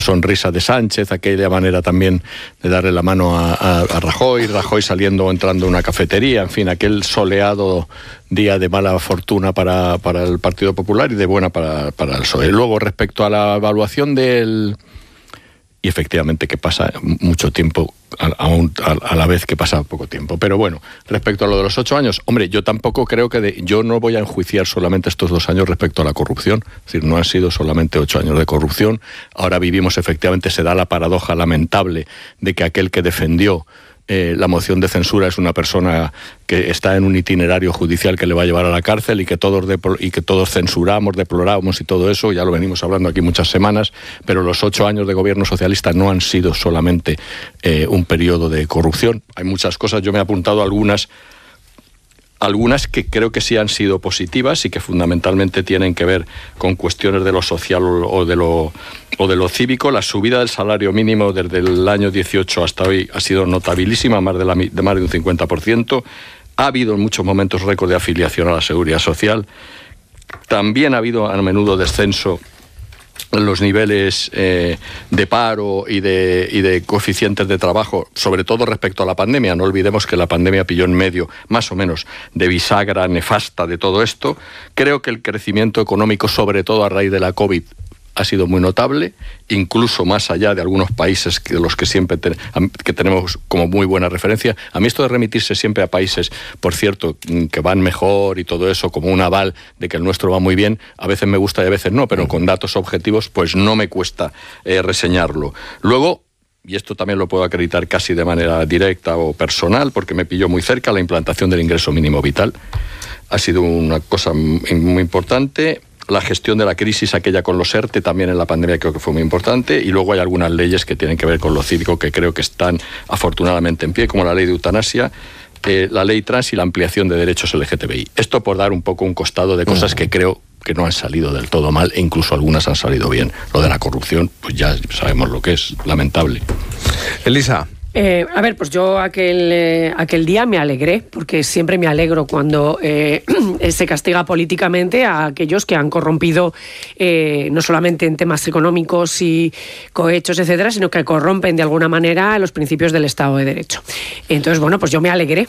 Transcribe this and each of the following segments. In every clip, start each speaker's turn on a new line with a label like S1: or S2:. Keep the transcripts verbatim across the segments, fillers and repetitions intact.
S1: sonrisa de Sánchez, aquella manera también de darle la mano a, a, a Rajoy, Rajoy saliendo o entrando a una cafetería, en fin, aquel soleado día de mala fortuna para, para el Partido Popular y de buena para, para el P S O E. Luego, respecto a la evaluación del... Y efectivamente que pasa mucho tiempo a, a, a la vez que pasa poco tiempo. Pero bueno, respecto a lo de los ocho años, hombre, yo tampoco creo que... De, yo no voy a enjuiciar solamente estos dos años respecto a la corrupción. Es decir, no han sido solamente ocho años de corrupción. Ahora vivimos, efectivamente, se da la paradoja lamentable de que aquel que defendió Eh, la moción de censura es una persona que está en un itinerario judicial que le va a llevar a la cárcel y que todos depl- y que todos censuramos, deploramos y todo eso, ya lo venimos hablando aquí muchas semanas, pero los ocho años de gobierno socialista no han sido solamente eh, un periodo de corrupción. Hay muchas cosas, yo me he apuntado algunas Algunas que creo que sí han sido positivas y que fundamentalmente tienen que ver con cuestiones de lo social o de lo, o de lo cívico. La subida del salario mínimo desde el año dieciocho hasta hoy ha sido notabilísima, más de, la, de más de un cincuenta por ciento. Ha habido en muchos momentos récord de afiliación a la Seguridad Social. También ha habido a menudo descenso en los niveles eh, de paro y de, y de coeficientes de trabajo, sobre todo respecto a la pandemia. No olvidemos que la pandemia pilló en medio, más o menos, de bisagra nefasta de todo esto. Creo que el crecimiento económico, sobre todo a raíz de la COVID, ha sido muy notable, incluso más allá de algunos países que, de los que siempre te, que tenemos como muy buena referencia. A mí esto de remitirse siempre a países, por cierto, que van mejor y todo eso, como un aval de que el nuestro va muy bien, a veces me gusta y a veces no, pero con datos objetivos, pues no me cuesta eh, reseñarlo. Luego, y esto también lo puedo acreditar casi de manera directa o personal, porque me pilló muy cerca, la implantación del ingreso mínimo vital. Ha sido una cosa muy importante. La gestión de la crisis, aquella con los ERTE, también en la pandemia creo que fue muy importante, y luego hay algunas leyes que tienen que ver con lo cívico que creo que están afortunadamente en pie, como la ley de eutanasia, eh, la ley trans y la ampliación de derechos L G T B I. Esto por dar un poco un costado de cosas que creo que no han salido del todo mal, e incluso algunas han salido bien. Lo de la corrupción, pues ya sabemos lo que es, lamentable.
S2: Elisa.
S3: Eh, a ver, pues yo aquel, eh, aquel día me alegré, porque siempre me alegro cuando eh, se castiga políticamente a aquellos que han corrompido eh, no solamente en temas económicos y cohechos, etcétera, sino que corrompen de alguna manera los principios del Estado de Derecho. Entonces, bueno, pues yo me alegré.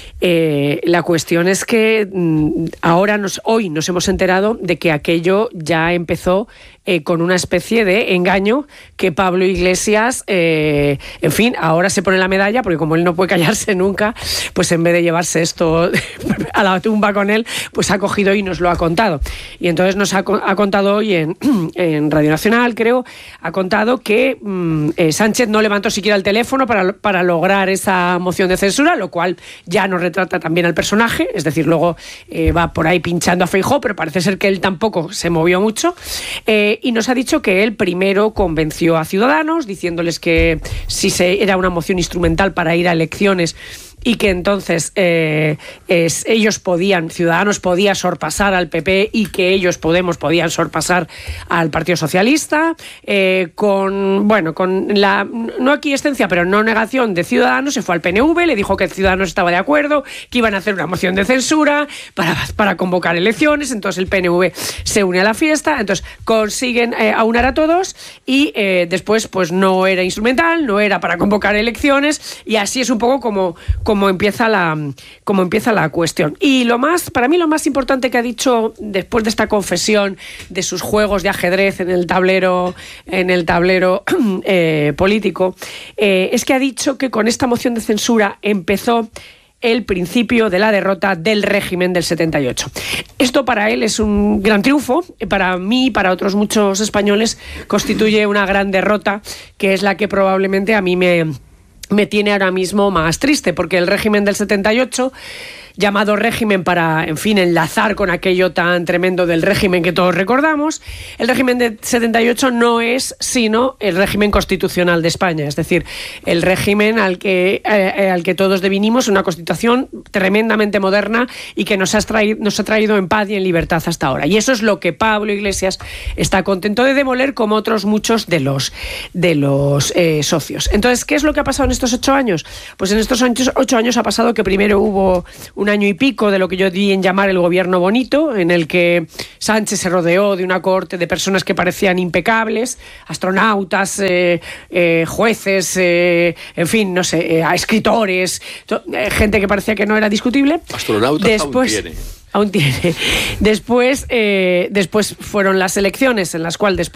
S3: Eh, la cuestión es que mm, ahora, nos, hoy nos hemos enterado de que aquello ya empezó eh, con una especie de engaño que Pablo Iglesias, eh, en fin, ahora se pone la medalla, porque como él no puede callarse nunca, pues en vez de llevarse esto a la tumba con él, pues ha cogido y nos lo ha contado. Y entonces nos ha, ha contado hoy en, en Radio Nacional, creo, ha contado que mm, eh, Sánchez no levantó siquiera el teléfono para, para lograr esa moción de censura, lo cual ya nos retrata también al personaje, es decir, luego eh, va por ahí pinchando a Feijóo, pero parece ser que él tampoco se movió mucho, eh, y nos ha dicho que él primero convenció a Ciudadanos, diciéndoles que si se, era una moción instrumental para ir a elecciones y que entonces eh, es, ellos podían, Ciudadanos podía sorpasar al P P y que ellos, Podemos, podían sorpasar al Partido Socialista, eh, con, bueno, con la, no aquiescencia, pero no negación de Ciudadanos, se fue al P N V, le dijo que Ciudadanos estaba de acuerdo, que iban a hacer una moción de censura para, para convocar elecciones, entonces el P N V se une a la fiesta, entonces consiguen eh, aunar a todos y eh, después pues no era instrumental, no era para convocar elecciones, y así es un poco como Cómo empieza la cómo empieza la cuestión. Y lo más, para mí lo más importante que ha dicho después de esta confesión de sus juegos de ajedrez en el tablero en el tablero eh, político, eh, es que ha dicho que con esta moción de censura empezó el principio de la derrota del régimen del setenta y ocho. Esto para él es un gran triunfo, para mí y para otros muchos españoles constituye una gran derrota, que es la que probablemente a mí me me tiene ahora mismo más triste, porque el régimen del setenta y ocho, llamado régimen para, en fin, enlazar con aquello tan tremendo del régimen que todos recordamos, el régimen del setenta y ocho no es sino el régimen constitucional de España, es decir, el régimen al que, eh, al que todos devinimos, una constitución tremendamente moderna y que nos ha, traído, nos ha traído en paz y en libertad hasta ahora. Y eso es lo que Pablo Iglesias está contento de demoler, como otros muchos de los, de los eh, socios. Entonces, ¿qué es lo que ha pasado en estos ocho años? Pues en estos ocho años ha pasado que primero hubo una un año y pico de lo que yo di en llamar el gobierno bonito, en el que Sánchez se rodeó de una corte de personas que parecían impecables, astronautas, eh, eh, jueces, eh, en fin, no sé, eh, escritores, to, eh, gente que parecía que no era discutible.
S1: Astronautas
S3: Después,
S1: aún tiene.
S3: Aún tiene. Después, eh, después fueron las elecciones en las cuales después